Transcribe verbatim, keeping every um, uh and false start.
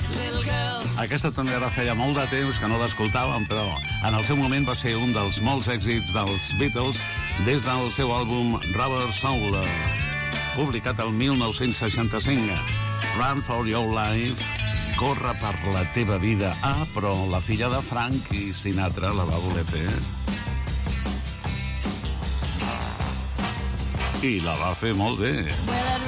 Aquesta també ara feia molt de temps que no l'escoltàvem, però en el seu moment va ser un dels molts èxits dels Beatles des del seu àlbum Rubber Soul, publicat el mil nou-cents seixanta-cinc. Run for your life, corre per la teva vida. Ah, però la filla de Frankie Sinatra la va voler fer. I la va fer molt bé.